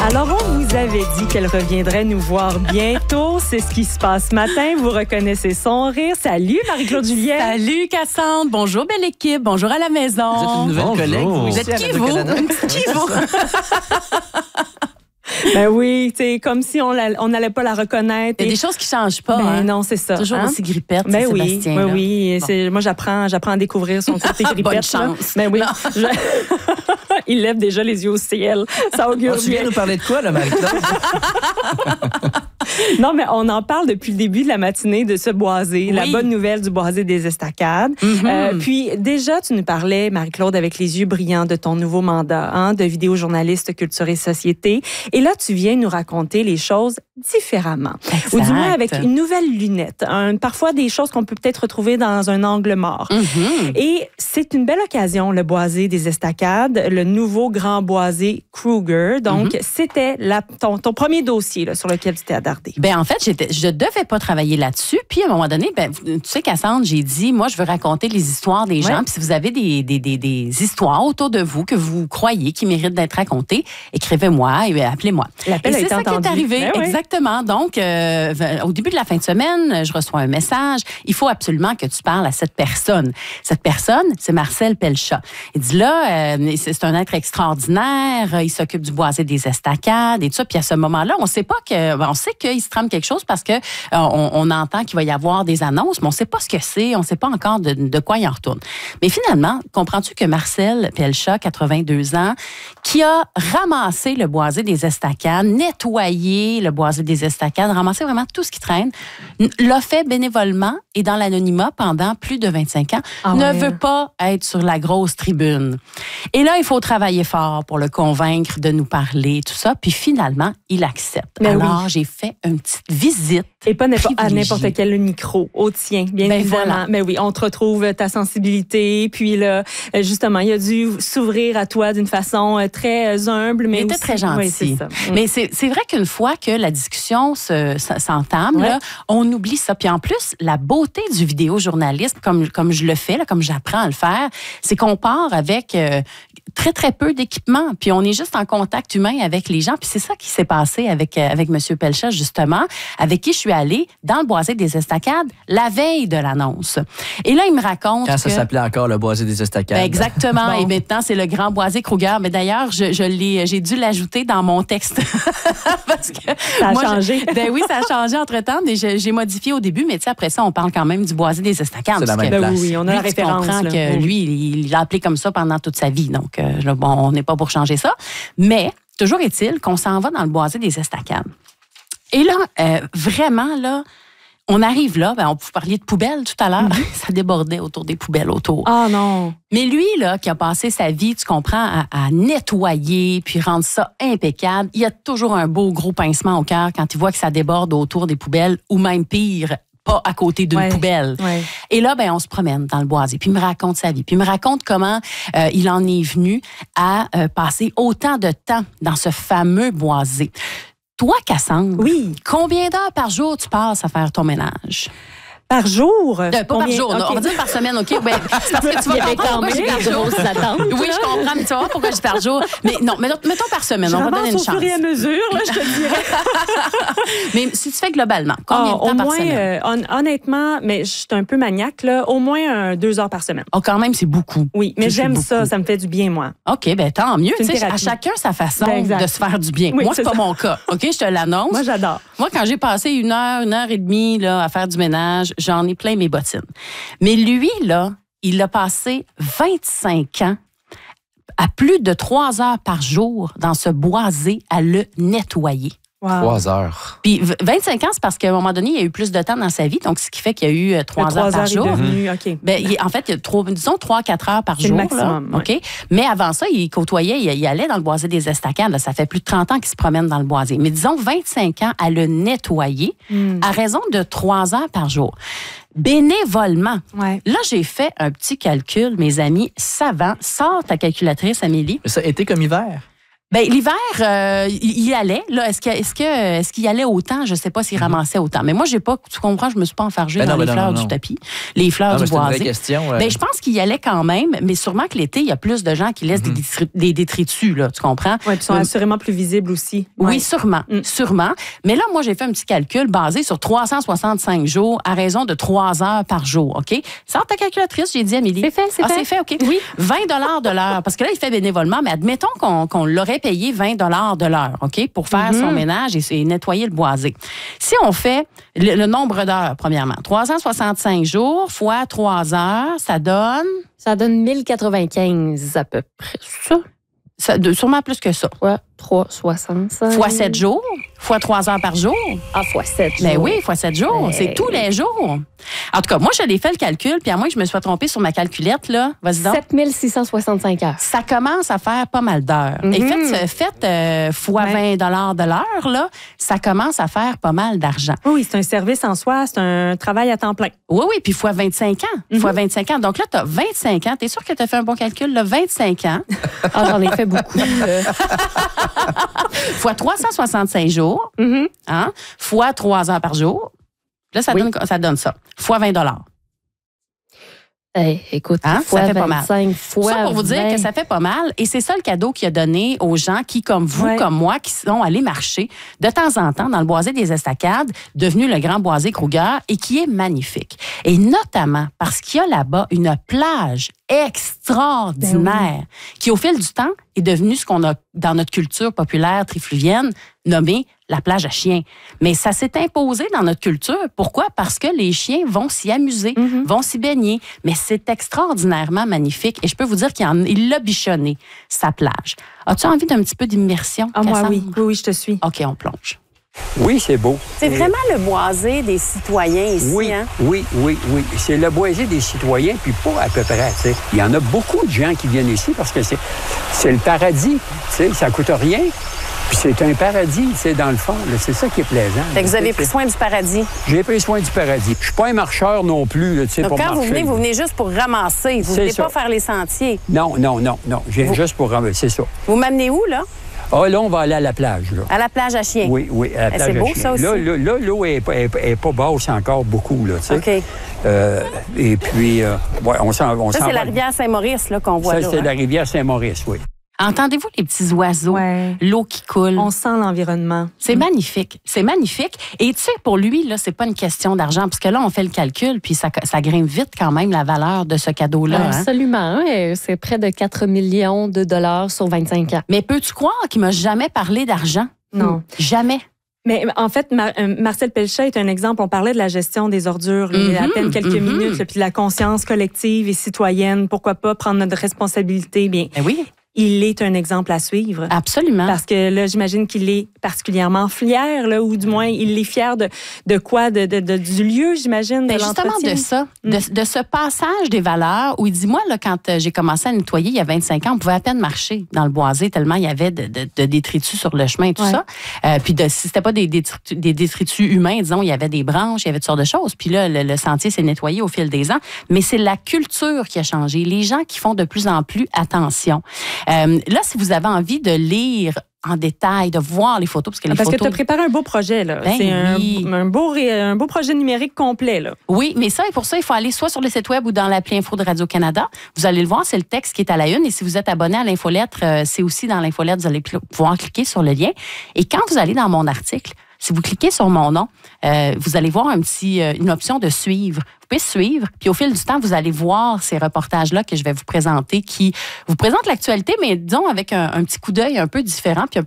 Alors, on vous avait dit qu'elle reviendrait nous voir bientôt. C'est ce qui se passe ce matin. Vous reconnaissez son rire. Salut, Marie-Claude Julien. Salut, Cassandre. Bonjour, belle équipe. Bonjour à la maison. Vous êtes une nouvelle collègue. Vous êtes qui, vous? Qui, vous? Ben oui, c'est comme si on n'allait pas la reconnaître. Il y a des choses qui ne changent pas. Ben non, c'est ça. Toujours aussi grippette, ben oui, Sébastien. Oui. Bon. Moi, j'apprends à découvrir son côté grippette. Bonne chance. Ben oui. Il lève déjà les yeux au ciel. Ça augure bien. Tu viens nous parler de quoi, là, Marie-Claude? Non, mais on en parle depuis le début de la matinée de ce boisé, oui. La bonne nouvelle du boisé des Estacades. Mm-hmm. Puis déjà, tu nous parlais, Marie-Claude, avec les yeux brillants de ton nouveau mandat de vidéojournaliste Culture et Société. Et là, tu viens nous raconter les choses différemment. Exact. Ou du moins avec une nouvelle lunette. Parfois des choses qu'on peut peut-être retrouver dans un angle mort. Mm-hmm. Et c'est une belle occasion, le boisé des Estacades, le nouveau grand boisé Kruger. Donc, c'était ton premier dossier là, sur lequel tu t'es attardé. Ben en fait, je devais pas travailler là-dessus. Puis à un moment donné, tu sais, Cassandre, j'ai dit, moi, je veux raconter les histoires des gens. Puis si vous avez des histoires autour de vous que vous croyez qui méritent d'être racontées, écrivez-moi et appelez-moi. L'appel a été entendu. C'est ça qui est arrivé. Ben oui. Exactement. Donc, au début de la fin de semaine, je reçois un message. Il faut absolument que tu parles à cette personne. Cette personne, c'est Marcel Pelchat. Il dit là, c'est un être extraordinaire. Il s'occupe du boisé des Estacades et tout ça. Puis à ce moment-là, on sait qu'il se trame quelque chose parce que on entend qu'il va y avoir des annonces, mais on ne sait pas ce que c'est, on ne sait pas encore de quoi il en retourne. Mais finalement, comprends-tu que Marcel Pelchat, 82 ans, qui a ramassé le boisé des Estacades, nettoyé le boisé des Estacades, ramassé vraiment tout ce qui traîne, l'a fait bénévolement et dans l'anonymat pendant plus de 25 ans, ne veut pas être sur la grosse tribune. Et là, il faut travailler fort pour le convaincre de nous parler, tout ça, puis finalement, il accepte. Mais alors, j'ai fait une petite visite. Et pas à n'importe quel micro, au tien, bien évidemment. Voilà. Mais oui, on te retrouve ta sensibilité. Puis là, justement, il a dû s'ouvrir à toi d'une façon très humble. Mais il était aussi, très gentil. Oui, c'est ça. Mais c'est vrai qu'une fois que la discussion s'entame, là, on oublie ça. Puis en plus, la beauté du vidéojournalisme, comme je le fais, là, comme j'apprends à le faire, c'est qu'on part avec très, très peu d'équipement. Puis on est juste en contact humain avec les gens. Puis c'est ça qui s'est passé avec M. Pelchat, justement, avec qui je suis allée dans le boisé des Estacades la veille de l'annonce. Et là, il me raconte Quand ça s'appelait encore le boisé des Estacades. Ben exactement. Bon. Et maintenant, c'est le grand boisé Kruger. Mais d'ailleurs, j'ai dû l'ajouter dans mon texte. Parce que ça a changé. Ben oui, ça a changé entre-temps. Mais j'ai modifié au début. Mais tu sais, après ça, on parle quand même du boisé des Estacades. C'est la même place. Oui, on a la référence. Tu comprends que lui, il l'a appelé comme ça pendant toute sa vie. Donc, bon, on n'est pas pour changer ça. Mais, toujours est-il qu'on s'en va dans le boisé des Estacades. Et là, vraiment, là, on arrive là, on vous parliez de poubelles tout à l'heure, ça débordait autour des poubelles autour. Ah non! Mais lui, là, qui a passé sa vie, tu comprends, à nettoyer, puis rendre ça impeccable, il a toujours un beau gros pincement au cœur quand il voit que ça déborde autour des poubelles, ou même pire, pas à côté d'une poubelle. Ouais. Et là, on se promène dans le boisé, puis il me raconte sa vie, puis il me raconte comment il en est venu à passer autant de temps dans ce fameux boisé. Toi, Cassandre, combien d'heures par jour tu passes à faire ton ménage? Par jour? Pas par jour, on va dire par semaine, OK? Ben, c'est parce que tu vas comprendre pourquoi je dis par jour. Oui, je comprends, mais tu vas voir pourquoi je dis par jour. Mais non, mettons par semaine, on va donner une chance. Au fur et à mesure, là, je te dirais. Mais si tu fais globalement, combien de temps par semaine? Honnêtement, mais je suis un peu maniaque, là, au moins 2 heures par semaine. Oh, quand même, c'est beaucoup. Oui, mais j'aime ça me fait du bien, moi. OK, tant mieux. À chacun sa façon de se faire du bien. Oui, moi, c'est pas mon cas. OK, je te l'annonce. Moi, j'adore. Moi, quand j'ai passé 1 heure et demie là, à faire du ménage, j'en ai plein mes bottines. Mais lui, là, il a passé 25 ans à plus de 3 heures par jour dans ce boisé à le nettoyer. Wow. 3 heures. Puis 25 ans, c'est parce qu'à un moment donné, il y a eu plus de temps dans sa vie, donc ce qui fait qu'il y a eu 3 heures par jour. Okay. En fait, il y a disons 3-4 heures par jour. C'est le maximum. Là, OK? Mais avant ça, il côtoyait, il allait dans le boisé des Estacades. Là, ça fait plus de 30 ans qu'il se promène dans le boisé. Mais disons 25 ans à le nettoyer à raison de 3 heures par jour. Bénévolement. Ouais. Là, j'ai fait un petit calcul, mes amis savants. Sors ta calculatrice, Amélie. Mais ça, été comme hiver? Ben l'hiver, il y allait. Là, est-ce qu'il y allait autant? Je sais pas s'il ramassait autant. Mais moi, j'ai pas, tu comprends, je me suis pas enfargée dans les fleurs du tapis, les fleurs du boisé. C'est une vraie question. Ben, je pense qu'il y allait quand même, mais sûrement que l'été, il y a plus de gens qui laissent des détritus, là, tu comprends? Oui, ils sont assurément plus visibles aussi. Oui, Ouais. sûrement. Mais là, moi, j'ai fait un petit calcul basé sur 365 jours à raison de 3 heures par jour, OK? Sors ta calculatrice, j'ai dit à Amélie. C'est fait. C'est fait, OK. Oui. 20 de l'heure, parce que là, il fait bénévolement, mais admettons qu'on l'aurait payé 20 de l'heure, OK, pour faire son ménage et nettoyer le boisé. Si on fait le nombre d'heures, premièrement, 365 jours fois 3 heures, ça donne... Ça donne 1095 à peu près. Sûrement plus que ça. Ouais, 365. Fois 7 jours, fois 3 heures par jour. Ah, fois 7 jours. Ben oui, fois 7 jours. C'est tous les jours. En tout cas, moi, je l'ai fait le calcul, puis à moins que je me sois trompée sur ma calculette, là, vas-y donc. 7665 heures. Ça commence à faire pas mal d'heures. Et faites fois 20 de l'heure, là, ça commence à faire pas mal d'argent. Oui, c'est un service en soi, c'est un travail à temps plein. Oui, puis fois 25 ans. Fois 25 ans. Donc là, tu as 25 ans. T'es sûr que tu as fait un bon calcul, là? 25 ans. Ah, j'en ai fait beaucoup. Fois 365 jours. Hein? Fois 3 heures par jour. Là, ça donne ça. Fois 20 $. Hey, écoute, Hein? fois Ça fait pas mal. 25 fois Ça pour vous dire 20. que ça fait pas mal. Et c'est ça le cadeau qu'il a donné aux gens qui, comme vous, comme moi, qui sont allés marcher de temps en temps dans le boisé des Estacades, devenu le Grand Boisé Kruger, et qui est magnifique. Et notamment parce qu'il y a là-bas une plage extraordinaire qui, au fil du temps, est devenue ce qu'on a dans notre culture populaire trifluvienne nommée la plage à chiens. Mais ça s'est imposé dans notre culture. Pourquoi? Parce que les chiens vont s'y amuser, vont s'y baigner. Mais c'est extraordinairement magnifique. Et je peux vous dire qu'il l'a bichonné, sa plage. As-tu envie d'un petit peu d'immersion? Ah, moi, Cassandre? oui, je te suis. OK, on plonge. Oui, c'est beau. C'est vraiment le boisé des citoyens ici, Oui, hein? oui. C'est le boisé des citoyens, puis pas à peu près. Tu sais. Il y en a beaucoup de gens qui viennent ici parce que c'est le paradis. Tu sais, ça coûte rien. Puis c'est un paradis, c'est dans le fond. là. C'est ça qui est plaisant. Fait que vous avez pris soin du paradis. J'ai pris soin du paradis. Je suis pas un marcheur non plus, là, tu sais, Donc, pour quand marcher. vous venez juste pour ramasser. Vous ne venez ça. pas faire les sentiers. Non. Je viens juste pour ramasser, c'est ça. Vous m'amenez où, là? Ah, là, on va aller à la plage, là. À la plage à chiens. Oui, à la plage c'est beau, à chiens. ça aussi. Là, l'eau est pas basse encore beaucoup, là, tu sais. OK. Et puis, on s'en Ça, c'est la va. rivière Saint-Maurice, là, qu'on voit Ça, là. c'est hein? la rivière Saint-Maurice, oui. Entendez-vous les petits oiseaux? Ouais. L'eau qui coule. On sent l'environnement. C'est magnifique. C'est magnifique. Et tu sais, pour lui, là, c'est pas une question d'argent, parce que là, on fait le calcul, puis ça grimpe vite quand même la valeur de ce cadeau-là. hein. Absolument. C'est près de 4 millions de dollars sur 25 ans. Mais peux-tu croire qu'il m'a jamais parlé d'argent? Non. Jamais. Mais en fait, Marcel Pelchat est un exemple. On parlait de la gestion des ordures là, il y a à peine quelques minutes, là, puis de la conscience collective et citoyenne. Pourquoi pas prendre notre responsabilité? Bien, Ben oui, il est un exemple à suivre. absolument. Parce que là, j'imagine qu'il est particulièrement fier, là, ou du moins, il est fier de quoi? Du lieu, j'imagine, de Ben justement l'entretien. de ça, de ce passage des valeurs où il dit, moi, là, quand j'ai commencé à nettoyer il y a 25 ans, on pouvait à peine marcher dans le boisé tellement il y avait de détritus sur le chemin et tout ça. Puis si c'était pas des détritus humains, disons, il y avait des branches, il y avait toutes sortes de choses. Puis là, le sentier s'est nettoyé au fil des ans. Mais c'est la culture qui a changé. Les gens qui font de plus en plus attention. Là, si vous avez envie de lire en détail, de voir les photos, parce que les Parce photos... que tu as préparé un beau projet, là. Ben c'est oui. un beau projet numérique complet, là. Oui, mais ça, et pour ça, il faut aller soit sur le site web ou dans l'appli Info de Radio-Canada. Vous allez le voir, c'est le texte qui est à la une. Et si vous êtes abonné à l'infolettre, c'est aussi dans l'infolettre, vous allez pouvoir cliquer sur le lien. Et quand vous allez dans mon article, si vous cliquez sur mon nom, vous allez voir une option de suivre. Vous pouvez suivre, puis au fil du temps, vous allez voir ces reportages-là que je vais vous présenter qui vous présentent l'actualité, mais disons avec un petit coup d'œil un peu différent, puis